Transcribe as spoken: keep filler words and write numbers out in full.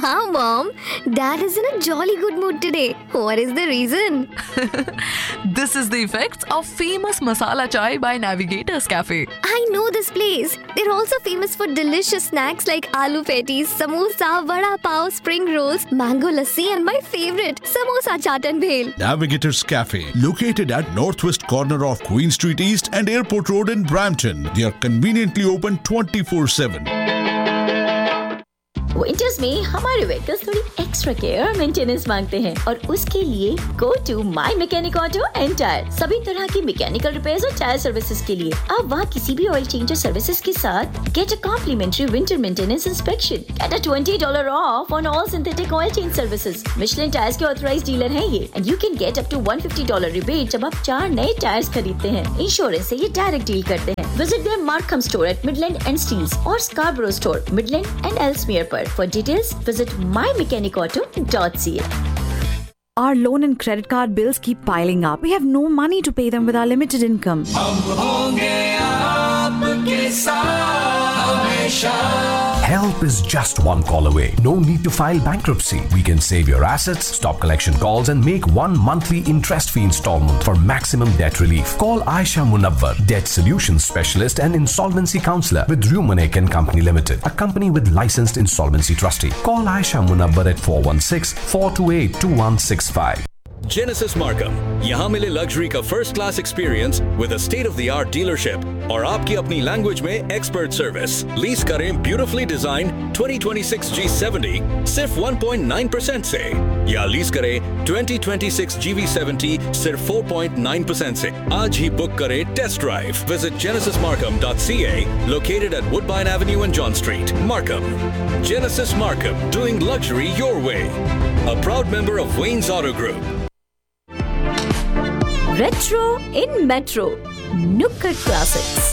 Huh, Mom? Dad is in a jolly good mood today. What is the reason? This is the effects of famous masala chai by Navigators Cafe. I know this place. They're also famous for delicious snacks like aloo patties, samosa, vada pav, spring rolls, mango lassi, and my favorite, samosa chaat and bhel. Navigators Cafe, located at northwest corner of Queen Street East and Airport Road in Brampton. They are conveniently open twenty-four seven. Winters में हमारे vehicles थोड़ी extra care और maintenance मांगते हैं और उसके लिए go to my mechanic auto and tyre. सभी तरह की मैकेनिकल रिपेयर्स और टायर सर्विसेज के लिए अब वहाँ किसी भी ऑयल चेंज सर्विसेज के साथ get a complementary winter maintenance inspection, get a twenty dollar of on all synthetic oil change services. Michelin tyres के ऑथराइज्ड डीलर हैं ये and you can get up to one fifty dollar rebate जब आप चार नए tyres खरीदते हैं। Insurance से ये डायरेक्ट डील करते हैं। Visit there मार्कहम store at Midland and steels और स्कार्बरो स्टोर मिडलैंड एंड एल्समियर पर। For details, visit my mechanic auto dot c a. Our loan and credit card bills keep piling up. We have no money to pay them with our limited income. हम होंगे आपके साथ हमेशा। Help is just one call away. No need to file bankruptcy. We can save your assets, stop collection calls, and make one monthly interest-free installment for maximum debt relief. Call Aisha Munawwar, Debt Solutions Specialist and Insolvency Counselor with Rumanek and Company Limited, a company with licensed insolvency trustee. Call Aisha Munawwar at four one six, four two eight, two one six five. Genesis Markham, यहाँ मिले luxury का first class experience with a state of the art dealership और आपकी अपनी language में expert service. Lease करें beautifully design twenty twenty six जी seventy सिर्फ one point nine percent से, या लीज करें twenty twenty six ji we seventy सिर्फ फोर पॉइंट नाइन परसेंट से। आज ही बुक करें test drive. Visit genesis markham dot c a, located at Woodbine Avenue and John Street, Markham. Genesis Markham, doing luxury your way. A proud member of Wayne's Auto Group. Retro in Metro, Nukkad Classics.